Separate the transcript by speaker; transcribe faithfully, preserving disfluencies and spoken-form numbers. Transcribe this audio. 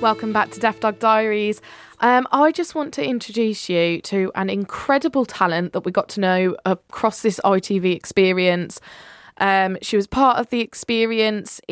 Speaker 1: Welcome back to Deaf Dog Diaries. Um, I just want to introduce you to an incredible talent that we got to know across this I T V experience. Um, she was part of the experience